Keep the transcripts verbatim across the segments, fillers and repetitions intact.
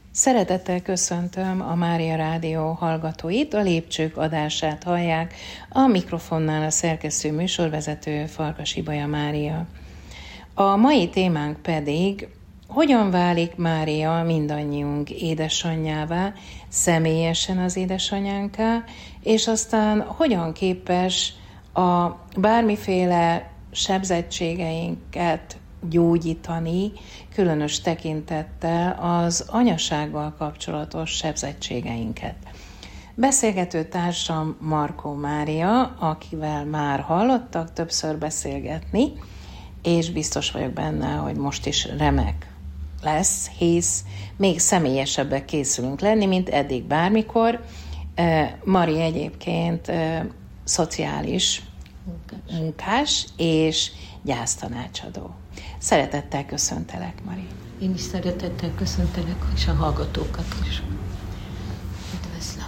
Szeretettel köszöntöm a Mária Rádió hallgatóit, a Lépcsők adását hallják, a mikrofonnál a szerkesztő műsorvezető Farkas Ibolya Mária. A mai témánk pedig, hogyan válik Mária mindannyiunk édesanyjává, személyesen az édesanyánká, és aztán hogyan képes a bármiféle sebzettségeinket gyógyítani, különös tekintettel az anyasággal kapcsolatos sebzettségeinket. Beszélgető társam Markó Mária, akivel már hallottak többször beszélgetni, és biztos vagyok benne, hogy most is remek lesz, hisz még személyesebbek készülünk lenni, mint eddig bármikor. Mari egyébként szociális munkás, munkás és gyásztanácsadó. Szeretettel köszöntelek, Mari. Én is szeretettel köszöntelek, és a hallgatókat is. Üdvözlöm.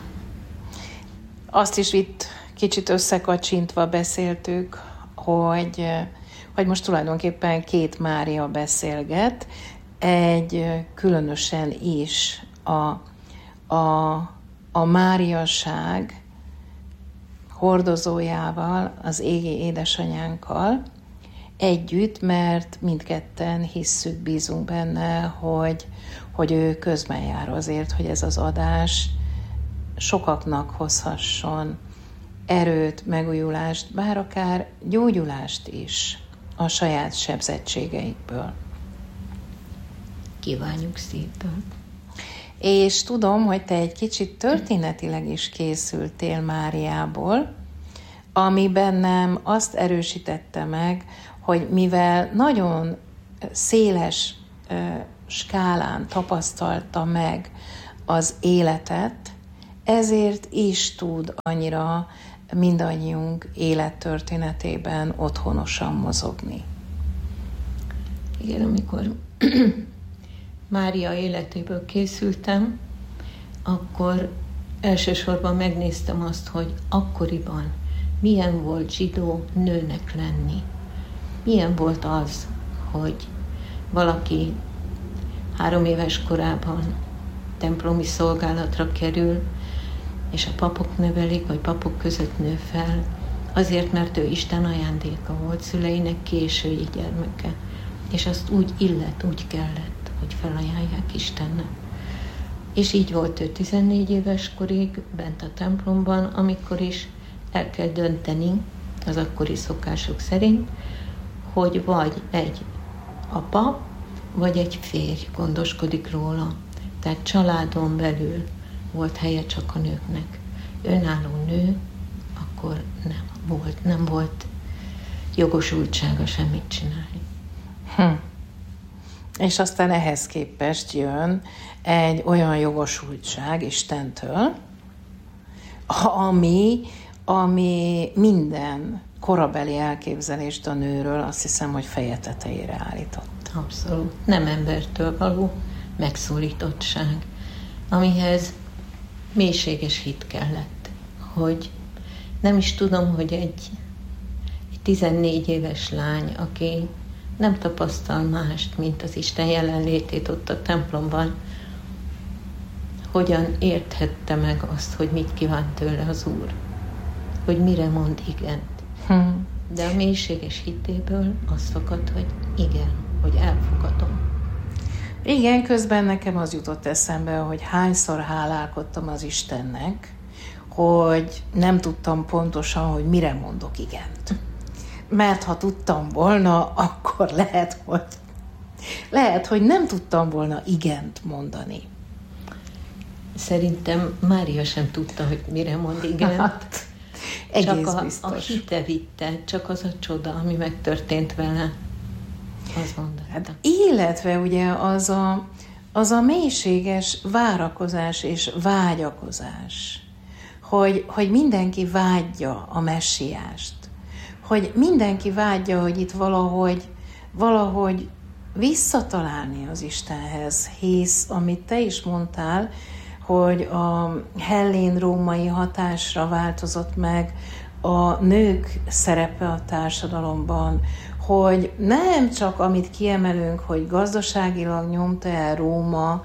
Azt is itt kicsit összekacsintva beszéltük, hogy, hogy most tulajdonképpen két Mária beszélget, egy különösen is a, a, a máriaság hordozójával, az égi édesanyánkkal együtt, mert mindketten hisszük, bízunk benne, hogy, hogy ő közben jár azért, hogy ez az adás sokaknak hozhasson erőt, megújulást, bár akár gyógyulást is a saját sebzettségeikből. Kívánjuk szépen! És tudom, hogy te egy kicsit történetileg is készültél Máriából, ami bennem azt erősítette meg, hogy mivel nagyon széles skálán tapasztalta meg az életet, ezért is tud annyira mindannyiunk élettörténetében otthonosan mozogni. Igen, amikor Mária életéből készültem, akkor elsősorban megnéztem azt, hogy akkoriban milyen volt zsidó nőnek lenni. Milyen volt az, hogy valaki három éves korában templomi szolgálatra kerül, és a papok nevelik, vagy papok között nő fel, azért, mert ő Isten ajándéka volt, szüleinek késői gyermeke. És azt úgy illet, úgy kellett, hogy felajánlják Istennek. És így volt ő tizennégy éves korig bent a templomban, amikor is el kell dönteni az akkori szokások szerint, hogy vagy egy apa, vagy egy férj gondoskodik róla. Tehát családon belül volt helye csak a nőknek. Önálló nő, akkor nem volt, nem volt jogosultsága semmit csinálni. Hm. És aztán ehhez képest jön egy olyan jogosultság Istentől, ami, ami minden korabeli elképzelést a nőről azt hiszem, hogy feje tetejére állított. Abszolút. Nem embertől való megszólítottság, amihez mélységes hit kellett, hogy nem is tudom, hogy egy, egy tizennégy éves lány, aki nem tapasztal mást, mint az Isten jelenlétét ott a templomban, hogyan érthette meg azt, hogy mit kíván tőle az Úr, hogy mire mond igent. Hmm. De a mélységes hitéből az fakadt, hogy igen, hogy elfogadom. Igen, közben nekem az jutott eszembe, hogy hányszor hálálkodtam az Istennek, hogy nem tudtam pontosan, hogy mire mondok igent. Mert ha tudtam volna, akkor lehet, hogy, lehet, hogy nem tudtam volna igent mondani. Szerintem Mária sem tudta, hogy mire mond igent. Hát, egész csak a, biztos. A hite vitte, csak az a csoda, ami megtörtént vele. Az mondatta. Hát, illetve ugye az a, az a mélységes várakozás és vágyakozás, hogy, hogy mindenki vágyja a messiást, hogy mindenki vágyja, hogy itt valahogy, valahogy visszatalálni az Istenhez, hisz, amit te is mondtál, hogy a hellén-római hatásra változott meg a nők szerepe a társadalomban, hogy nem csak amit kiemelünk, hogy gazdaságilag nyomta el Róma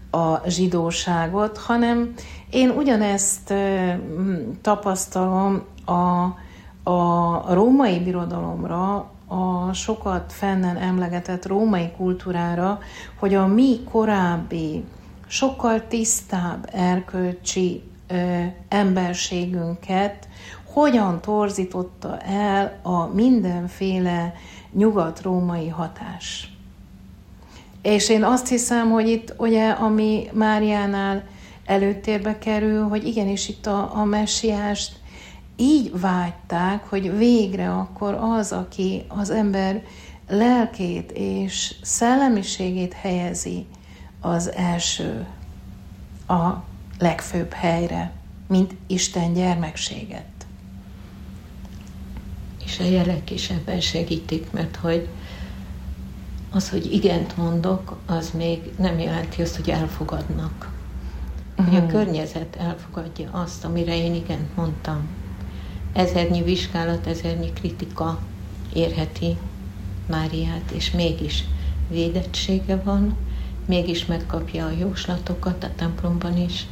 a zsidóságot, hanem én ugyanezt tapasztalom a, a római birodalomra, a sokat fennen emlegetett római kultúrára, hogy a mi korábbi, sokkal tisztább erkölcsi ö, emberségünket hogyan torzította el a mindenféle nyugat-római hatás. És én azt hiszem, hogy itt ugye, ami Máriánál előtérbe kerül, hogy igenis itt a, a messiást így vágyták, hogy végre akkor az, aki az ember lelkét és szellemiségét helyezi az első, a legfőbb helyre, mint Isten gyermekséget. És a jelek is ebben segítik, mert hogy az, hogy igent mondok, az még nem jelenti azt, hogy elfogadnak. Uh-huh. Hogy a környezet elfogadja azt, amire én igent mondtam. Ezernyi vizsgálat, ezernyi kritika érheti Máriát, és mégis védettsége van, mégis megkapja a jóslatokat a templomban is,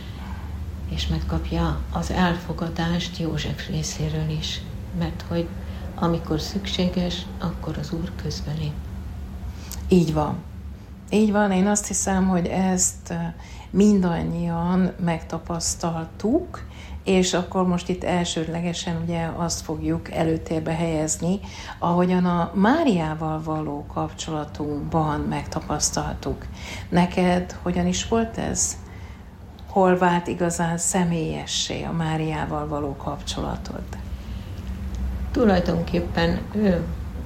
és megkapja az elfogadást József részéről is, mert hogy amikor szükséges, akkor az Úr közbelép. Így van. Így van, én azt hiszem, hogy ezt mindannyian megtapasztaltuk, és akkor most itt elsődlegesen ugye azt fogjuk előtérbe helyezni, ahogyan a Máriával való kapcsolatunkban megtapasztaltuk. Neked hogyan is volt ez? Hol vált igazán személyessé a Máriával való kapcsolatod? Tulajdonképpen ő.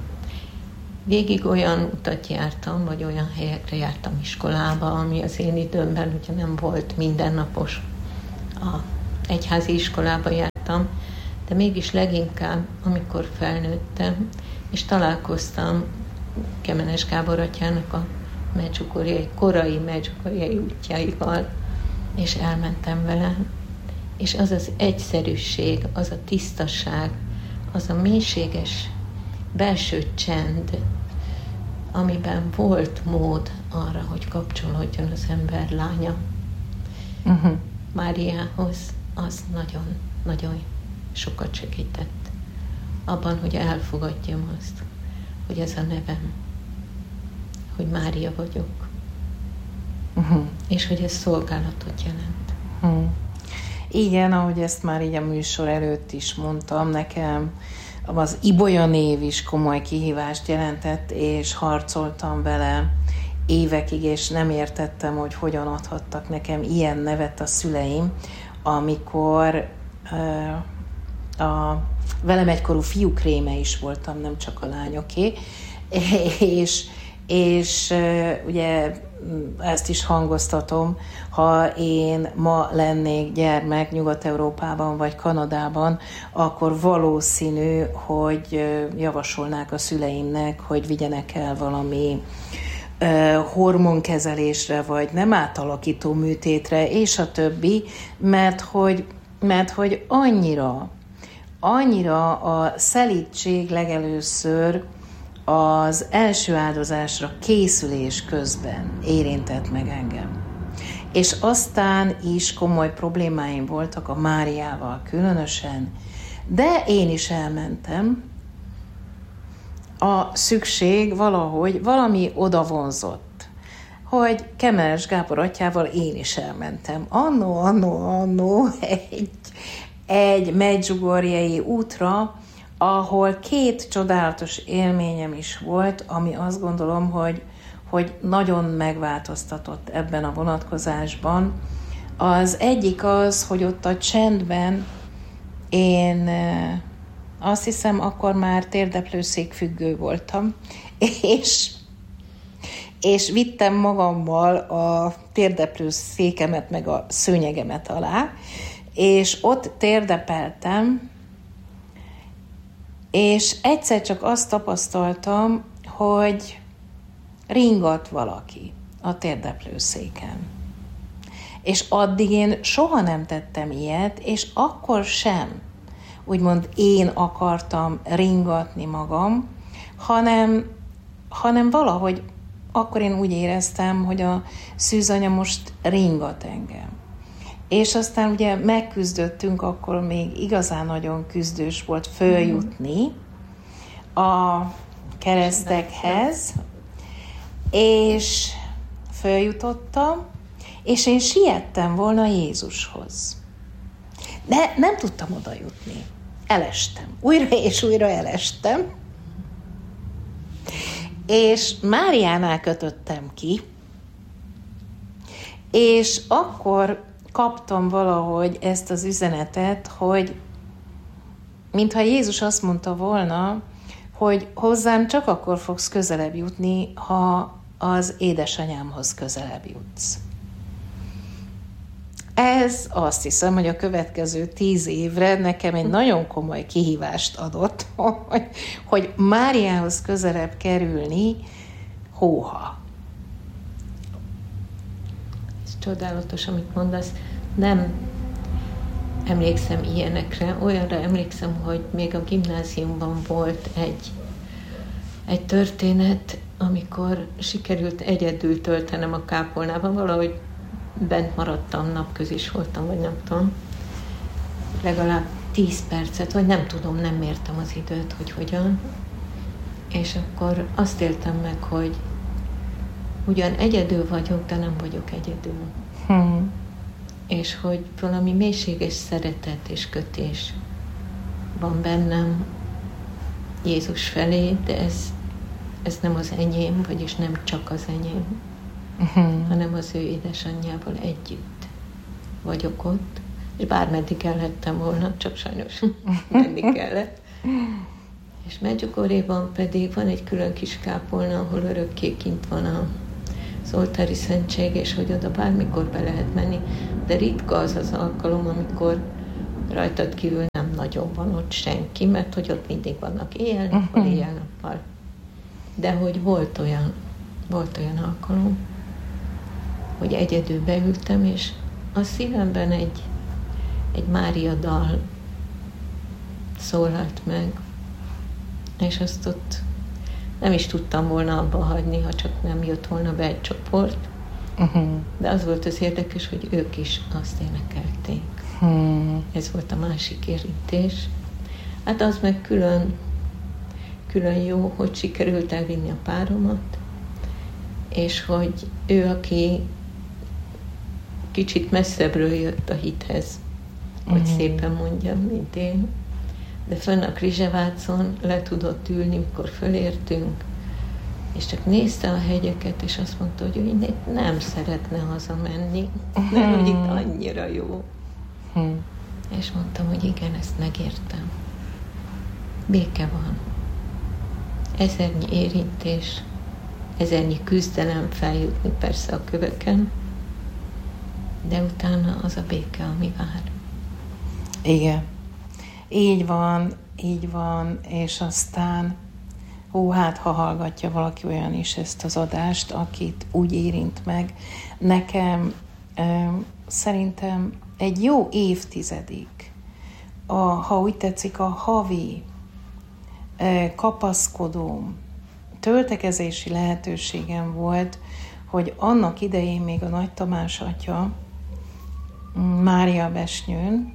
Végig olyan utat jártam, vagy olyan helyekre jártam iskolába, ami az én időmben ugye nem volt mindennapos. A egyházi iskolába jártam, de mégis leginkább, amikor felnőttem, és találkoztam Kemenes Gábor atyának a medjugorjei, korai medjugorjei útjaival, és elmentem vele. És az az egyszerűség, az a tisztaság, az a mélységes belső csend, amiben volt mód arra, hogy kapcsolódjon az ember lánya uh-huh. Máriához, az nagyon-nagyon sokat segített abban, hogy elfogadjam azt, hogy ez a nevem, hogy Mária vagyok, uh-huh. és hogy ez szolgálatot jelent. Uh-huh. Igen, ahogy ezt már így a műsor előtt is mondtam, nekem az Ibolya név is komoly kihívást jelentett, és harcoltam vele évekig, és nem értettem, hogy hogyan adhattak nekem ilyen nevet a szüleim, amikor uh, a velem egykorú fiúk réme is voltam, nem csak a lányoké, és, és uh, ugye ezt is hangoztatom, ha én ma lennék gyermek Nyugat-Európában vagy Kanadában, akkor valószínű, hogy javasolnák a szüleimnek, hogy vigyenek el valami uh, hormonkezelésre, vagy nem átalakító műtétre, és a többi, mert hogy, mert hogy annyira, annyira a szelídség legelőször az első áldozásra készülés közben érintett meg engem. És aztán is komoly problémáim voltak a Máriával különösen, de én is elmentem. A szükség valahogy, valami odavonzott, hogy Kemenes Gábor atyával én is elmentem. Annó, annó, annó egy, egy medjugorjei útra, ahol két csodálatos élményem is volt, ami azt gondolom, hogy, hogy nagyon megváltoztatott ebben a vonatkozásban. Az egyik az, hogy ott a csendben én azt hiszem, akkor már térdeplőszék függő voltam, és, és vittem magammal a térdeplőszékemet meg a szőnyegemet alá, és ott térdepeltem, és egyszer csak azt tapasztaltam, hogy ringat valaki a térdeplőszéken. És addig én soha nem tettem ilyet, és akkor sem, úgymond én akartam ringatni magam, hanem, hanem valahogy akkor én úgy éreztem, hogy a szűzanya most ringat engem. És aztán ugye megküzdöttünk, akkor még igazán nagyon küzdős volt följutni a keresztekhez, és följutottam, és én siettem volna Jézushoz. De nem tudtam oda jutni. Elestem. Újra és újra elestem. És Máriánál kötöttem ki, és akkor kaptam valahogy ezt az üzenetet, hogy mintha Jézus azt mondta volna, hogy hozzám csak akkor fogsz közelebb jutni, ha az édesanyámhoz közelebb jutsz. Ez azt hiszem, hogy a következő tíz évre nekem egy nagyon komoly kihívást adott, hogy, hogy Máriához közelebb kerülni, hóha. Ez csodálatos, amit mondasz. Nem emlékszem ilyenekre. Olyanra emlékszem, hogy még a gimnáziumban volt egy, egy történet, amikor sikerült egyedül töltenem a kápolnában, valahogy bent maradtam, napközis voltam, vagy nem tudom, legalább tíz percet, vagy nem tudom, nem mértem az időt, hogy hogyan. És akkor azt éltem meg, hogy ugyan egyedül vagyok, de nem vagyok egyedül. Hmm. És hogy valami mélységes szeretet és kötés van bennem Jézus felé, de ez, ez nem az enyém, vagyis nem csak az enyém, uh-huh. hanem az ő édesanyjával együtt vagyok ott, és bármeddig elhettem volna, csak sajnos menni kellett. És Medjugorjéban pedig van egy külön kis kápolna, ahol örökké kint van az oltári szentség, és hogy oda bármikor be lehet menni, de ritka az az alkalom, amikor rajtad kívül nem nagyon van ott senki, mert hogy ott mindig vannak éjjel-nappal, uh-huh. éjjel-nappal. De hogy volt olyan, volt olyan alkalom, hogy egyedül beültem, és a szívemben egy, egy Mária dal szólalt meg, és azt ott nem is tudtam volna abba hagyni, ha csak nem jött volna be egy csoport. Uh-huh. De az volt az érdekes, hogy ők is azt énekelték. Uh-huh. Ez volt a másik érintés. Hát az meg külön, külön jó, hogy sikerült elvinni a páromat, és hogy ő, aki kicsit messzebbről jött a hithez, hogy uh-huh. szépen mondjam, mint én, de fönn a Krizsevácon le tudott ülni, mikor fölértünk, és csak nézte a hegyeket, és azt mondta, hogy ő innen nem szeretne hazamenni, uh-huh. de hogy itt annyira jó. Uh-huh. És mondtam, hogy igen, ezt megértem. Béke van. Ezernyi érintés, ezernyi küzdelem feljutni persze a köveken, de utána az a béke, ami vár. Igen. Így van, így van, és aztán hú, hát ha hallgatja valaki olyan is ezt az adást, akit úgy érint meg. Nekem ö, szerintem egy jó évtizedig, a, ha úgy tetszik, a havi ö, kapaszkodó töltekezési lehetőségem volt, hogy annak idején még a Nagy Tamás atya Mária Besnyőn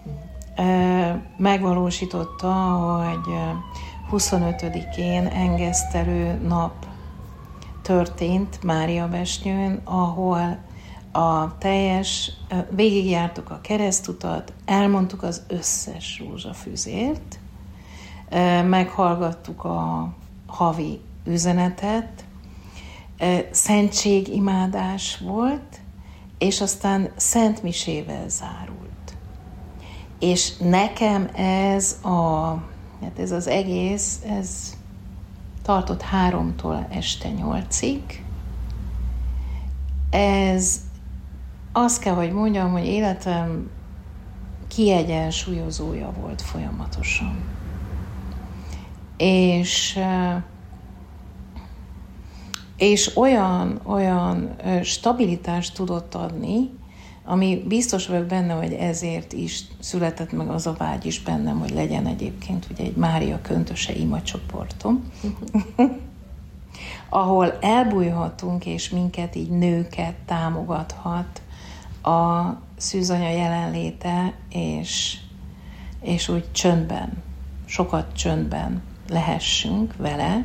megvalósította, hogy huszonötödikén engesztelő nap történt Mária Besnyőn, ahol a teljes, végigjártuk a keresztutat, elmondtuk az összes rózsafüzért, meghallgattuk a havi üzenetet, szentségimádás volt, és aztán szentmisével zárult. És nekem ez a, hát ez az egész, ez tartott háromtól este nyolcig. Ez azt kell, hogy mondjam, hogy életem kiegyensúlyozója volt folyamatosan. És, és olyan, olyan stabilitást tudott adni, ami biztos vagyok benne, hogy ezért is született meg az a vágy is bennem, hogy legyen egyébként ugye egy Mária köntöse ima csoportom. ahol elbújhatunk, és minket így nőket támogathat a szűzanya jelenléte, és, és úgy csöndben, sokat csöndben lehessünk vele,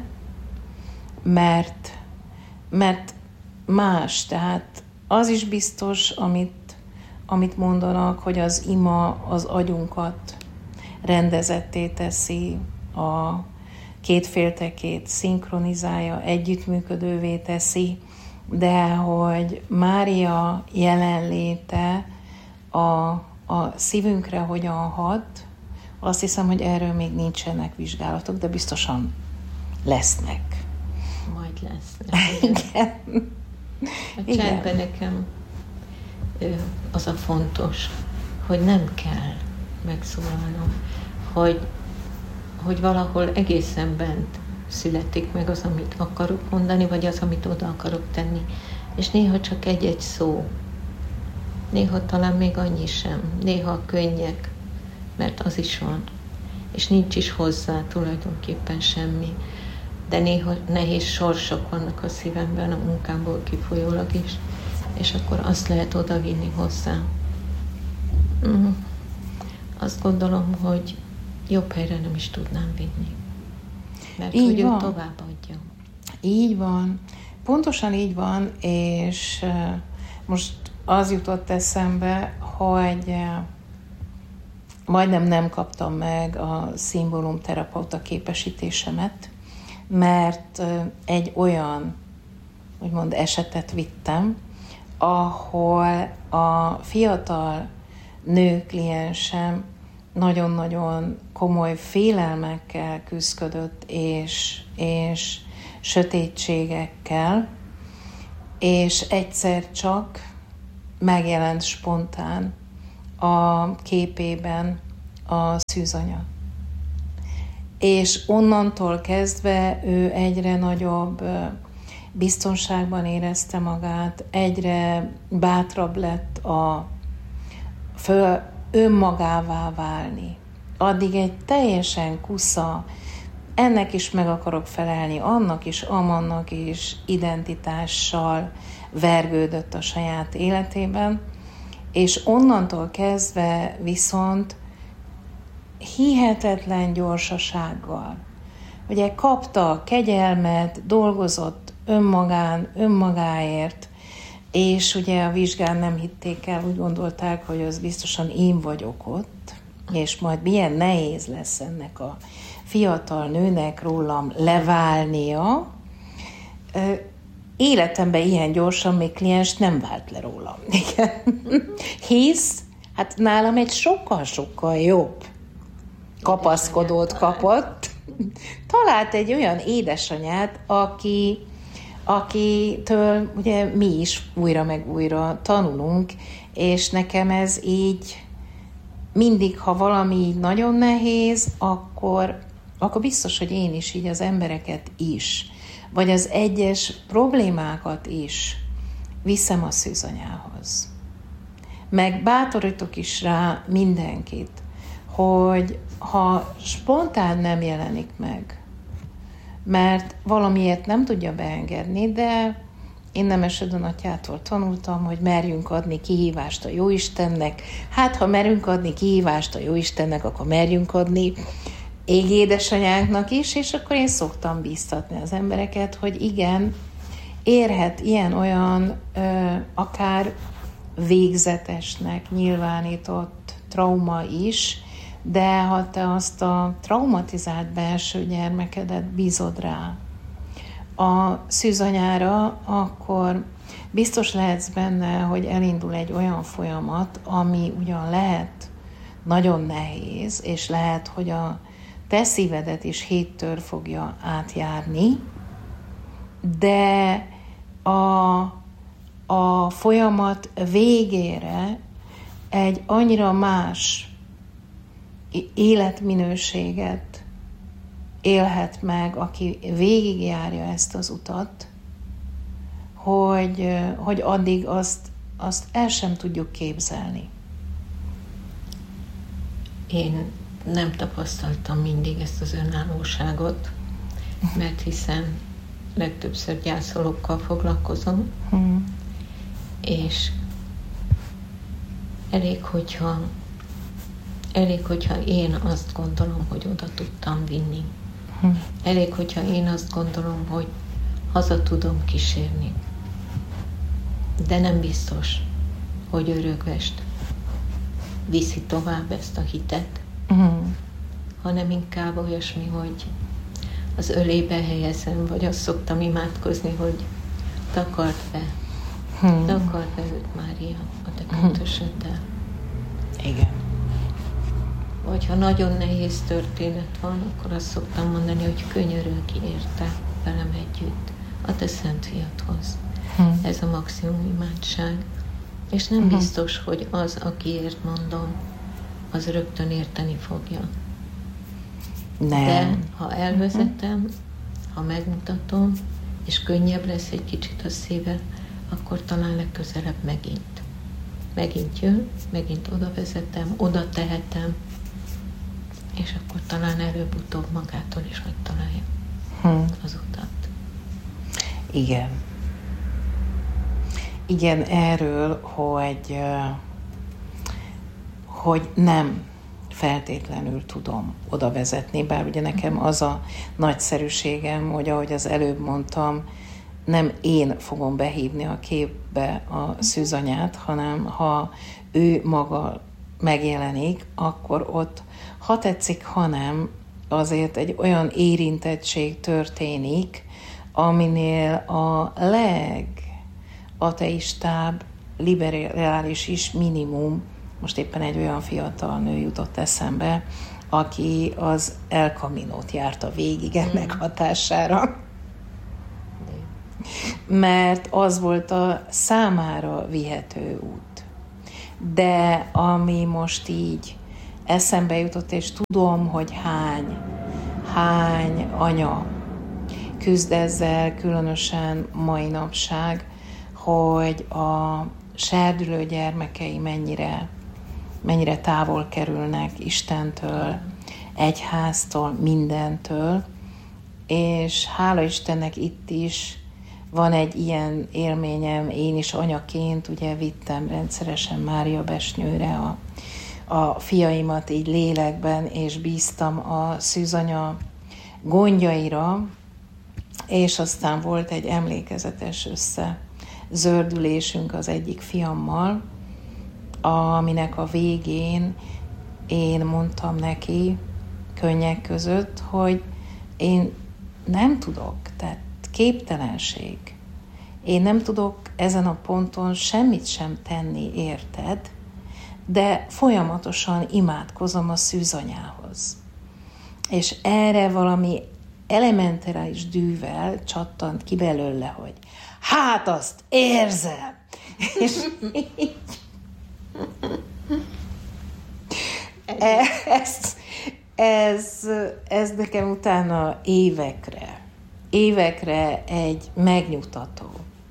mert, mert más, tehát az is biztos, amit, amit mondanak, hogy az ima az agyunkat rendezetté teszi, a két féltekét szinkronizálja, együttműködővé teszi, de hogy Mária jelenléte a, a szívünkre hogyan hat, azt hiszem, hogy erről még nincsenek vizsgálatok, de biztosan lesznek. Majd lesznek. Igen. A csendben nekem az a fontos, hogy nem kell megszólalnom, hogy, hogy valahol egészen bent születik meg az, amit akarok mondani, vagy az, amit oda akarok tenni. És néha csak egy-egy szó. Néha talán még annyi sem. Néha könnyek, mert az is van. És nincs is hozzá tulajdonképpen semmi. De néha nehéz sorsok vannak a szívemben, a munkámból kifolyólag is. És akkor azt lehet odavinni hozzá. Mm. Azt gondolom, hogy jobb helyre nem is tudnám vinni. Mert így hogy van. Ő tovább adja. Így van. Pontosan így van, és most az jutott eszembe, hogy majdnem nem kaptam meg a szimbólumterapeuta képesítésemet, mert egy olyan, úgymond esetet vittem, ahol a fiatal nő kliensem nagyon-nagyon komoly félelmekkel küzdött, és, és sötétségekkel, és egyszer csak megjelent spontán a képében a szűzanya. És onnantól kezdve ő egyre nagyobb biztonságban érezte magát, egyre bátrabb lett a föl önmagává válni. Addig egy teljesen kusza, ennek is meg akarok felelni, annak is, amannak is identitással vergődött a saját életében, és onnantól kezdve viszont hihetetlen gyorsasággal. Ugye kapta kegyelmet, dolgozott önmagán, önmagáért, és ugye a vizsgán nem hitték el, úgy gondolták, hogy az biztosan én vagyok ott, és majd milyen nehéz lesz ennek a fiatal nőnek rólam leválnia. Életemben ilyen gyorsan még kliens nem vált le rólam. Hisz, hát nálam egy sokkal-sokkal jobb kapaszkodót kapott. Talált egy olyan édesanyát, aki, akitől ugye mi is újra meg újra tanulunk, és nekem ez így mindig, ha valami így nagyon nehéz, akkor, akkor biztos, hogy én is így az embereket is, vagy az egyes problémákat is viszem a szűzanyához. Meg bátorítok is rá mindenkit, hogy ha spontán nem jelenik meg, mert valamiért nem tudja beengedni, de én Nemesödön atyától tanultam, hogy merjünk adni kihívást a Jóistennek. Hát, ha merünk adni kihívást a Jóistennek, akkor merjünk adni égi édesanyánknak is, és akkor én szoktam bíztatni az embereket, hogy igen, érhet ilyen-olyan ö, akár végzetesnek nyilvánított trauma is, de ha te azt a traumatizált belső gyermekedet bízod rá a szűzanyára, akkor biztos lehetsz benne, hogy elindul egy olyan folyamat, ami ugyan lehet nagyon nehéz, és lehet, hogy a te szívedet is héttől fogja átjárni, de a, a folyamat végére egy annyira más életminőséget élhet meg, aki végigjárja ezt az utat, hogy, hogy addig azt, azt el sem tudjuk képzelni. Én nem tapasztaltam mindig ezt az önállóságot, mert hiszen legtöbbször gyászolókkal foglalkozom, hmm. és elég, hogyha elég, hogyha én azt gondolom, hogy oda tudtam vinni. Hmm. Elég, hogyha én azt gondolom, hogy haza tudom kísérni. De nem biztos, hogy örökvest viszi tovább ezt a hitet, Hmm. hanem inkább olyasmi, hogy az ölébe helyezem, vagy azt szoktam imádkozni, hogy takard be, Hmm. takard be őt, Mária, a te köntösöddel. Igen. Vagy ha nagyon nehéz történet van, akkor azt szoktam mondani, hogy könyörülj érte velem együtt a te szent fiadhoz. Hmm. Ez a maximum imádság. És nem uh-huh. biztos, hogy az, akiért mondom, az rögtön érteni fogja. Nem. De ha elvezetem, uh-huh. ha megmutatom, és könnyebb lesz egy kicsit a szíve, akkor talán legközelebb megint. Megint jön, megint oda vezetem, oda tehetem, és akkor talán előbb-utóbb magától is megtalálja hmm. az utat. Igen. Igen, erről, hogy, hogy nem feltétlenül tudom oda vezetni, bár ugye nekem az a nagyszerűségem, hogy ahogy az előbb mondtam, nem én fogom behívni a képbe a szűzanyát, hanem ha ő maga megjelenik, akkor ott, ha tetszik, ha nem, azért egy olyan érintettség történik, aminél a legateistább, liberális is minimum, most éppen egy olyan fiatal nő jutott eszembe, aki az El Caminót járta végig ennek mm. hatására. Mert az volt a számára vihető út. De ami most így eszembe jutott, és tudom, hogy hány, hány anya küzd ezzel, különösen mai napság, hogy a serdülő gyermekei mennyire, mennyire távol kerülnek Istentől, egyháztól, mindentől, és hála Istennek itt is van egy ilyen élményem, én is anyaként ugye vittem rendszeresen Mária Besnyőre a, a fiaimat így lélekben, és bíztam a szűzanya gondjaira, és aztán volt egy emlékezetes összezördülésünk az egyik fiammal, aminek a végén én mondtam neki könnyek között, hogy én nem tudok, tehát képtelenség. Én nem tudok ezen a ponton semmit sem tenni, érted? De folyamatosan imádkozom a szűzanyához. És erre valami elementáris dűvel csattant ki belőle, hogy hát azt érzem! És így... Ez, ez, ez nekem utána évekre, évekre egy megnyugtató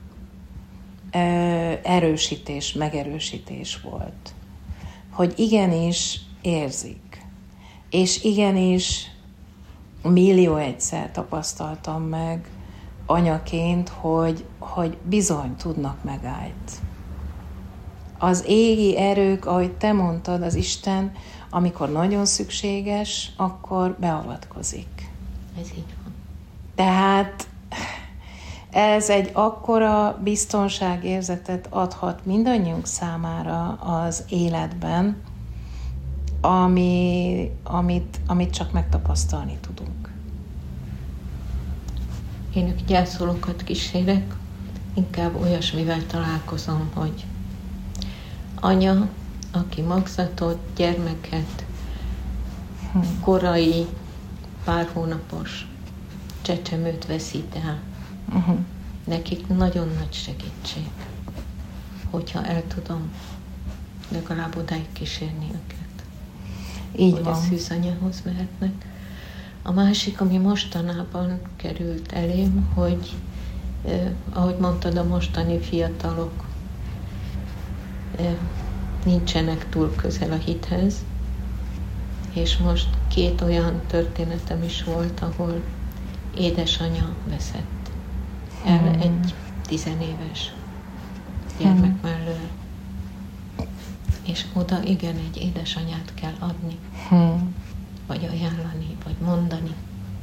erősítés, megerősítés volt, hogy igenis érzik, és igenis millió egyszer tapasztaltam meg anyaként, hogy, hogy bizony tudnak megállt. Az égi erők, ahogy te mondtad, az Isten, amikor nagyon szükséges, akkor beavatkozik. Ez így van. Tehát ez egy akkora biztonságérzetet adhat mindannyiunk számára az életben, ami, amit, amit csak megtapasztalni tudunk. Én a gyászolókat kísérek, inkább olyasmivel találkozom, hogy anya, aki magzatot, gyermeket, hmm. korai, pár hónapos csecsemőt veszít el. Uh-huh. Nekik nagyon nagy segítség, hogyha el tudom legalább odáig kísérni őket. Így hogy van. a szűzanyához mehetnek. A másik, ami mostanában került elém, hogy eh, ahogy mondtad, a mostani fiatalok eh, nincsenek túl közel a hithez, és most két olyan történetem is volt, ahol édesanya veszett el hmm. egy tizenéves gyermek hmm. mellől. És oda igen, egy édesanyát kell adni, hmm. vagy ajánlani, vagy mondani.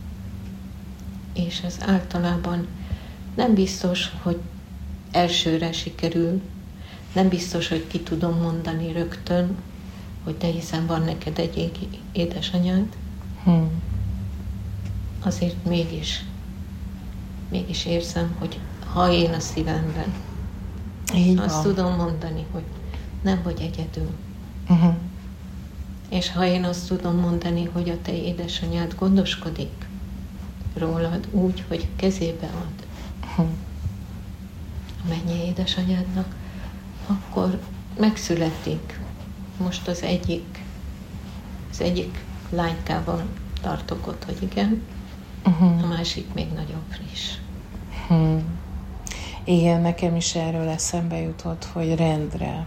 És ez általában nem biztos, hogy elsőre sikerül, nem biztos, hogy ki tudom mondani rögtön, hogy de hiszen van neked egy édesanyád, hmm. azért mégis, mégis érzem, hogy ha én a szívemben, Így azt van. tudom mondani, hogy nem vagy egyedül. Uh-huh. És ha én azt tudom mondani, hogy a te édesanyád gondoskodik rólad úgy, hogy kezébe ad uh-huh. a mennyi édesanyádnak, akkor megszületik. Most az egyik, az egyik lánykával tartok ott, hogy igen, uh-huh. a másik még nagyon friss. Hmm. Igen, nekem is erről eszembe jutott, hogy rendre.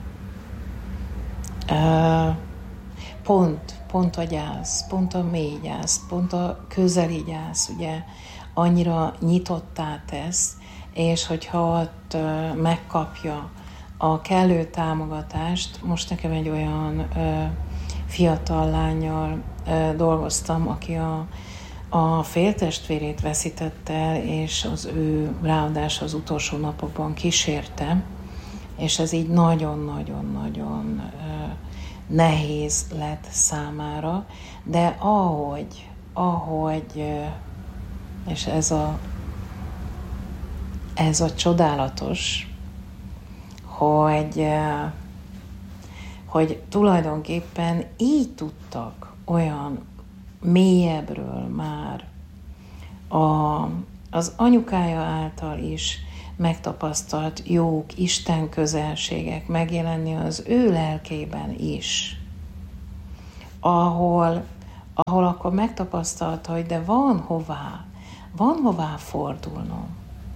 Uh, pont, pont a gyász, pont a mély gyász, pont a közeli gyász, ugye, annyira nyitottá tesz, és hogyha ott uh, megkapja a kellő támogatást, most nekem egy olyan uh, fiatal lánnyal uh, dolgoztam, aki a A féltestvérét veszítette el, és az ő ráadásul az utolsó napokban kísérte, és ez így nagyon-nagyon-nagyon nehéz lett számára, de ahogy, ahogy, és ez a, ez a csodálatos, hogy, hogy tulajdonképpen így tudtak olyan mélyebbről már a, az anyukája által is megtapasztalt jók, Isten közelségek megjelenni az ő lelkében is, ahol, ahol akkor megtapasztalta, hogy de van hová, van hová fordulnom,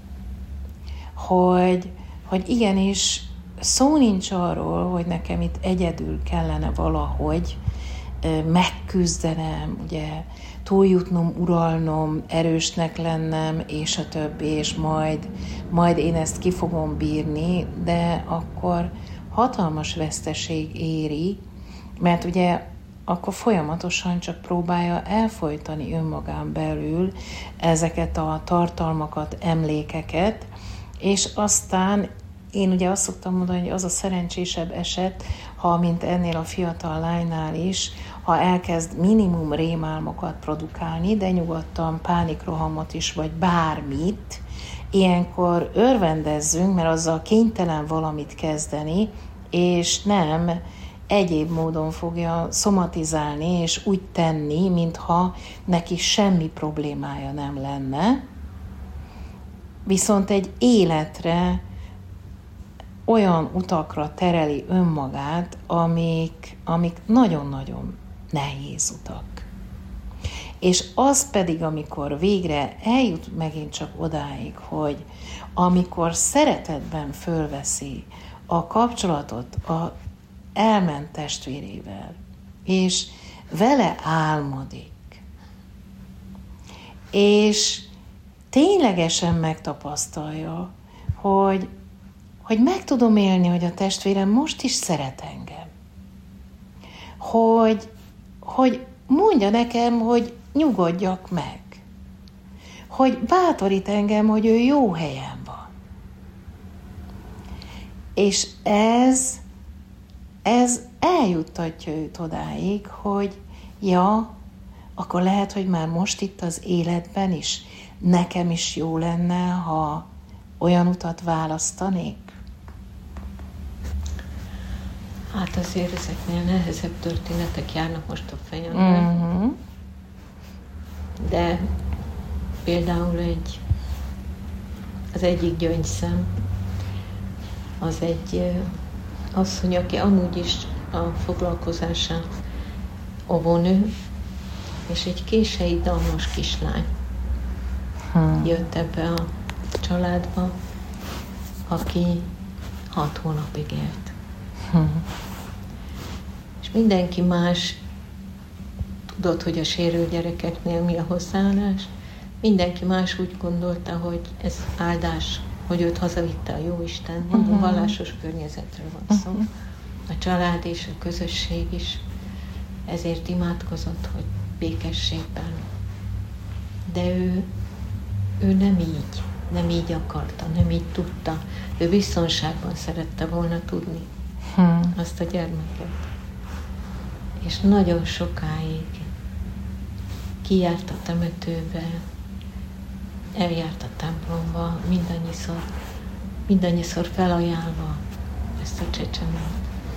hogy, hogy igenis szó nincs arról, hogy nekem itt egyedül kellene valahogy megküzdenem, ugye, túljutnom, uralnom, erősnek lennem, és a többi, és majd, majd én ezt ki fogom bírni, de akkor hatalmas veszteség éri, mert ugye akkor folyamatosan csak próbálja elfojtani önmagán belül ezeket a tartalmakat, emlékeket, és aztán én ugye azt szoktam mondani, hogy az a szerencsésebb eset, ha mint ennél a fiatal lánynál is, ha elkezd minimum rémálmokat produkálni, de nyugodtan pánikrohamot is, vagy bármit, ilyenkor örvendezzünk, mert azzal kénytelen valamit kezdeni, és nem egyéb módon fogja szomatizálni, és úgy tenni, mintha neki semmi problémája nem lenne. Viszont egy életre olyan utakra tereli önmagát, amik, amik nagyon-nagyon nehéz utak. És az pedig, amikor végre eljut megint csak odáig, hogy amikor szeretetben fölveszi a kapcsolatot a elment testvérével, és vele álmodik, és ténylegesen megtapasztalja, hogy hogy meg tudom élni, hogy a testvérem most is szeret engem. Hogy, hogy mondja nekem, hogy nyugodjak meg. Hogy bátorít engem, hogy ő jó helyen van. És ez, ez eljuttatja őt odáig, hogy ja, akkor lehet, hogy már most itt az életben is nekem is jó lenne, ha olyan utat választanék. Hát azért ezeknél nehezebb történetek járnak most a fejemben. Uh-huh. De például egy, az egyik gyöngyszem, az egy asszony, aki amúgy is a foglalkozásán óvónő, és egy kései dalmos kislány hmm. jött ebbe a családba, aki hat hónapig élt. Hmm. És mindenki más tudott, hogy a sérült gyerekeknél mi a hozzáállás, mindenki más úgy gondolta, hogy ez áldás, hogy őt hazavitte a Jóisten. Mondom, uh-huh. vallásos környezetről van szó. Uh-huh. A család és a közösség is ezért imádkozott, hogy békességben. De ő, ő nem így, nem így akarta, nem így tudta. Ő biztonságban szerette volna tudni hmm. azt a gyermeket. És nagyon sokáig kijárt a temetőbe, eljárt a templomba, mindannyiszor, mindannyiszor felajánlva ezt a csecsemőt.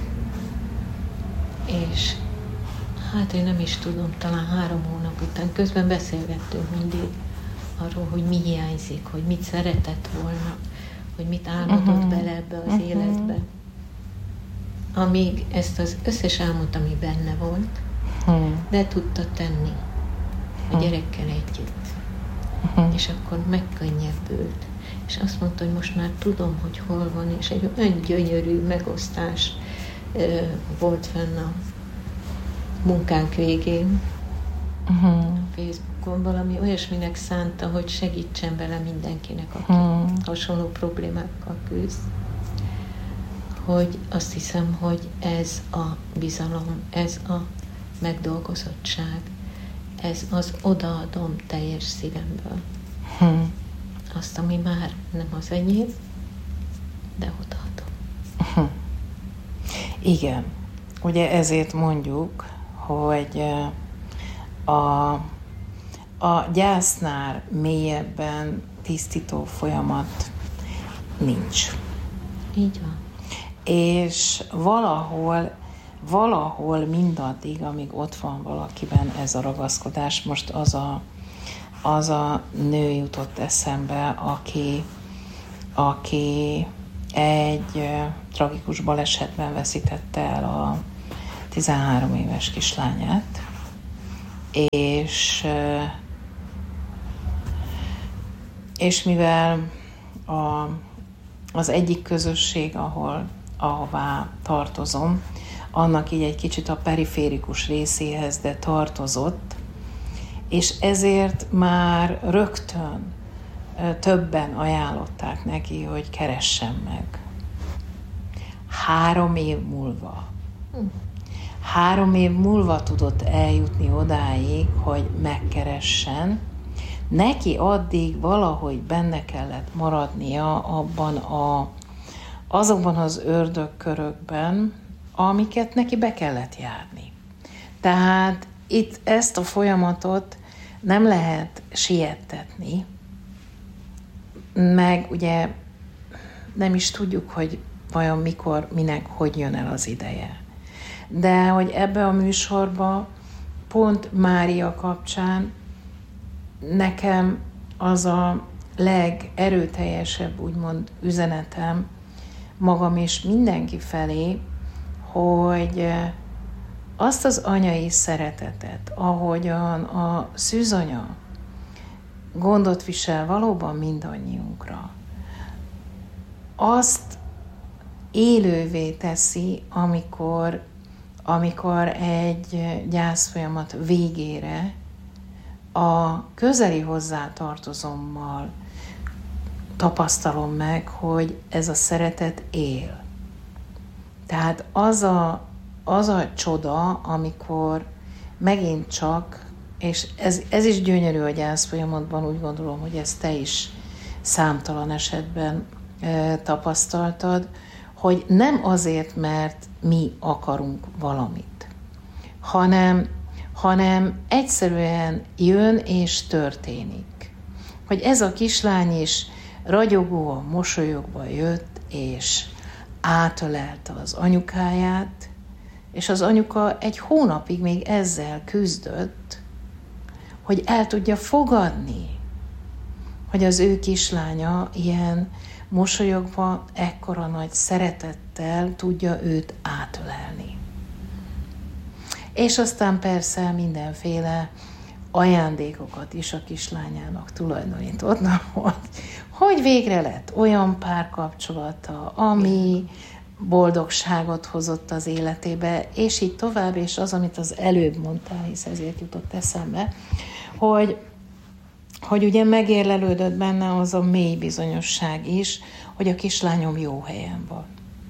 És hát én nem is tudom, talán három hónap után közben beszélgettünk mindig arról, hogy mi hiányzik, hogy mit szeretett volna, hogy mit álmodott uh-huh. bele ebbe az uh-huh. életbe. Amíg ezt az összes álmot, ami benne volt, uh-huh. de tudta tenni a gyerekkel együtt. Uh-huh. És akkor megkönnyebbült. És azt mondta, hogy most már tudom, hogy hol van, és egy olyan gyönyörű megosztás uh, volt fenn a munkánk végén. Uh-huh. Facebookon valami olyasminek szánta, hogy segítsen vele mindenkinek, aki uh-huh. hasonló problémákkal küzd. Hogy azt hiszem, hogy ez a bizalom, ez a megdolgozottság, ez az odaadom teljes szívemből. Uh-huh. Azt, ami már nem az enyém, de odaadom. Uh-huh. Igen. Ugye ezért mondjuk, hogy a, a gyásznál mélyebben tisztító folyamat nincs. Így van. És valahol, valahol mindaddig, amíg ott van valakiben ez a ragaszkodás, most az a, az a nő jutott eszembe, aki, aki egy tragikus balesetben veszítette el a tizenhárom éves kislányát, és, és mivel a, az egyik közösség, ahol, ahová tartozom, annak így egy kicsit a periférikus részéhez, de tartozott, és ezért már rögtön többen ajánlották neki, hogy keressen meg. Három év múlva. Három év múlva tudott eljutni odáig, hogy megkeressen. Neki addig valahogy benne kellett maradnia abban a, azokban az ördögkörökben, amiket neki be kellett járni. Tehát itt ezt a folyamatot nem lehet siettetni, meg ugye nem is tudjuk, hogy vajon mikor, minek, hogy jön el az ideje. De hogy ebbe a műsorba pont Mária kapcsán nekem az a legerőteljesebb, úgymond üzenetem magam és mindenki felé, hogy azt az anyai szeretetet, ahogyan a szűzanya gondot visel valóban mindannyiunkra, azt élővé teszi, amikor, amikor egy gyászfolyamat végére a közeli hozzátartozommal tapasztalom meg, hogy ez a szeretet él. Tehát az a, az a csoda, amikor megint csak, és ez, ez is gyönyörű a gyászfolyamatban, úgy gondolom, hogy ezt te is számtalan esetben e, tapasztaltad, hogy nem azért, mert mi akarunk valamit, hanem, hanem egyszerűen jön és történik. Hogy ez a kislány is ragyogóan, mosolyogva jött, és átölelte az anyukáját, és az anyuka egy hónapig még ezzel küzdött, hogy el tudja fogadni, hogy az ő kislánya ilyen mosolyogva, ekkora nagy szeretettel tudja őt átölelni. És aztán persze mindenféle ajándékokat is a kislányának tulajdonított, hogy, hogy végre lett olyan párkapcsolata, ami boldogságot hozott az életébe, és így tovább, és az, amit az előbb mondtál, hisz ezért jutott eszembe, hogy hogy ugye megérlelődött benne az a mély bizonyosság is, hogy a kislányom jó helyen van.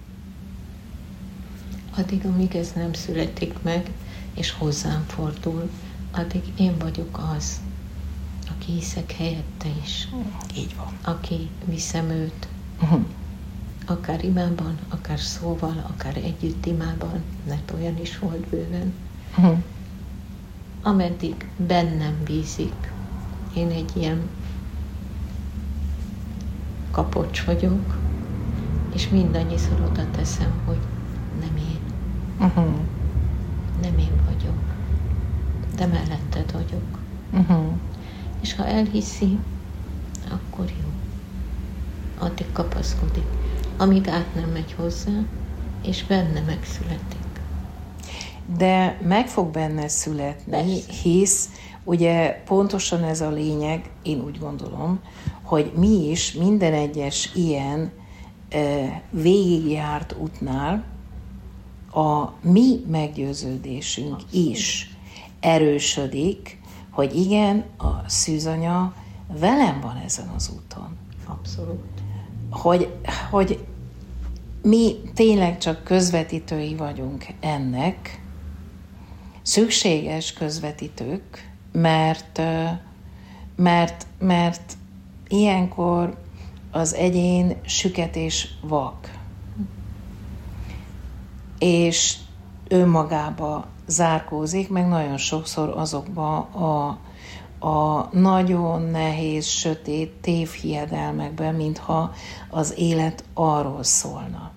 Addig, amíg ez nem születik meg, és hozzám fordul, addig én vagyok az, aki hiszek helyette is. Így van. Aki viszem őt, Uh-huh. akár imában, akár szóval, akár együtt imában, mert olyan is volt bőven. Uh-huh. Ameddig bennem bízik. Én egy ilyen kapocs vagyok, és mindannyiszor oda teszem, hogy nem én. Uh-huh. Nem én vagyok, de melletted vagyok. Uh-huh. És ha elhiszi, akkor jó. Addig kapaszkodik, amíg át nem megy hozzá, és benne megszületik. De meg fog benne születni, Persze. hisz ugye pontosan ez a lényeg, én úgy gondolom, hogy mi is minden egyes ilyen e, végigjárt útnál a mi meggyőződésünk Abszolút. is erősödik, hogy igen, a szűzanya velem van ezen az úton. Abszolút. Hogy, hogy mi tényleg csak közvetítői vagyunk ennek, szükséges közvetítők, mert, mert, mert ilyenkor az egyén süket és vak, és önmagába zárkózik, meg nagyon sokszor azokba a, a nagyon nehéz, sötét tévhiedelmekben, mintha az élet arról szólna.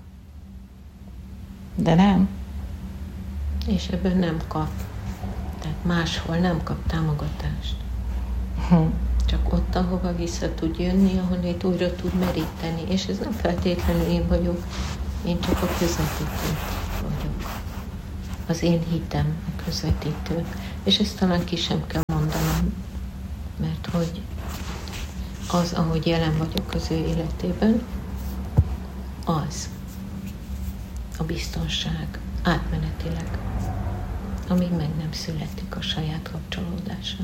De nem. És ebből nem kap. Tehát máshol nem kap támogatást. Hm. Csak ott, ahova vissza tud jönni, ahonnét újra tud meríteni. És ez nem feltétlenül én vagyok, én csak a közvetítő vagyok. Az én hitem a közvetítő. És ezt talán ki sem kell mondanom, mert hogy az, ahogy jelen vagyok az ő életében, az a biztonság átmenetileg, amíg meg nem születik a saját kapcsolódása.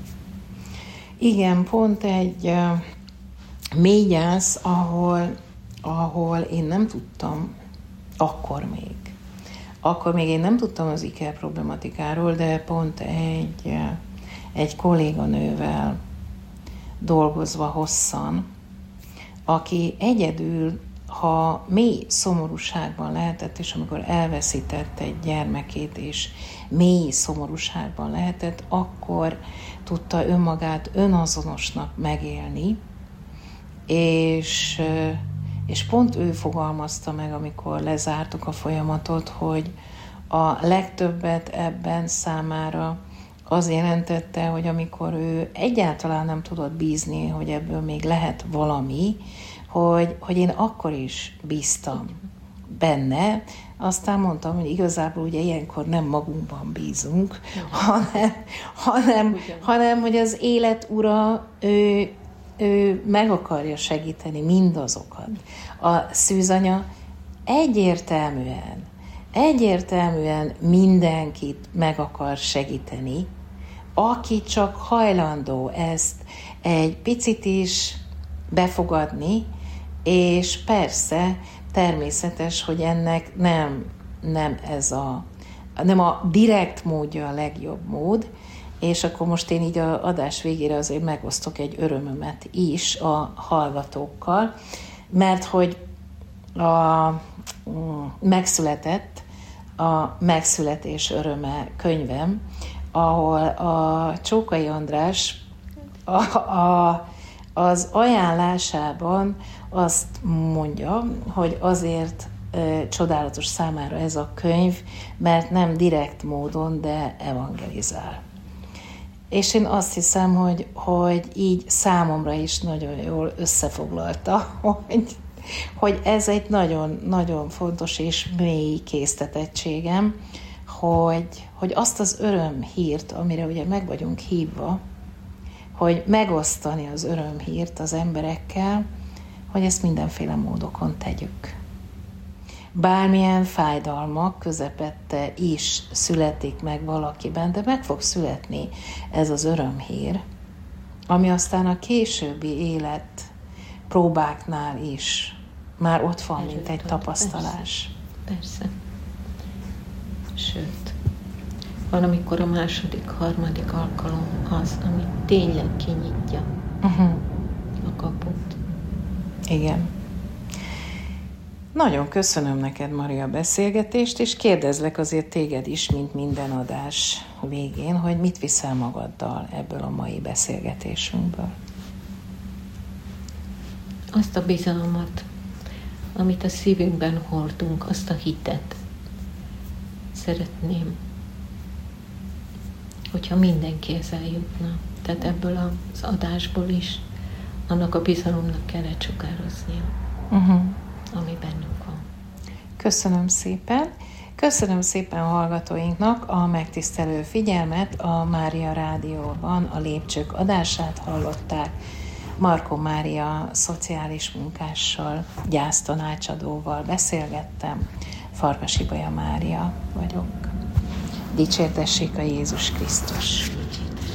Igen, pont egy uh, mély gyász, ahol, ahol én nem tudtam, akkor még, akkor még én nem tudtam az iker problematikáról, de pont egy, uh, egy kolléganővel dolgozva hosszan, aki egyedül, ha mély szomorúságban lehetett, és amikor elveszített egy gyermekét, és mély szomorúságban lehetett, akkor tudta önmagát önazonosnak megélni, és, és pont ő fogalmazta meg, amikor lezártuk a folyamatot, hogy a legtöbbet ebben számára az jelentette, hogy amikor ő egyáltalán nem tudott bízni, hogy ebből még lehet valami, hogy, hogy én akkor is bíztam benne, aztán mondtam, hogy igazából ugye ilyenkor nem magunkban bízunk, hanem, hanem, hanem, hogy az élet ura, ő, ő meg akarja segíteni mindazokat. A szűzanya egyértelműen, egyértelműen mindenkit meg akar segíteni, aki csak hajlandó ezt egy picit is befogadni, és persze természetes, hogy ennek nem, nem ez a, nem a direkt módja a legjobb mód, és akkor most én így az adás végére azért megosztok egy örömömet is a hallgatókkal, mert hogy a, megszületett a Megszületés öröme könyvem, ahol a Csókai András a, a, az ajánlásában azt mondja, hogy azért e, csodálatos számára ez a könyv, mert nem direkt módon, de evangelizál. És én azt hiszem, hogy, hogy így számomra is nagyon jól összefoglalta, hogy, hogy ez egy nagyon, nagyon fontos és mély késztetettségem, hogy, hogy azt az örömhírt, amire ugye meg vagyunk hívva, hogy megosztani az örömhírt az emberekkel, hogy ezt mindenféle módokon tegyük. Bármilyen fájdalmak közepette is születik meg valakiben, de meg fog születni ez az örömhír, ami aztán a későbbi élet próbáknál is már ott van, mint egy tapasztalás. Persze. Persze. Sőt, van, amikor a második, harmadik alkalom az, ami tényleg kinyitja uh-huh. a kaput. Igen. Nagyon köszönöm neked, Mari, a beszélgetést, és kérdezlek azért téged is, mint minden adás végén, hogy mit viszel magaddal ebből a mai beszélgetésünkből. Azt a bizalmat, amit a szívünkben hordunk, azt a hitet. Szeretném, hogyha mindenkihez eljutna. Tehát ebből az adásból is annak a bizalomnak kellett sugároznia, uh-huh. ami bennünk van. Köszönöm szépen. Köszönöm szépen a hallgatóinknak a megtisztelő figyelmet. A Mária Rádióban a Lépcsők adását hallották. Markó Mária szociális munkással, gyásztanácsadóval beszélgettem. Farkas Ibolya Mária vagyok. Dicsértessék a Jézus Krisztus!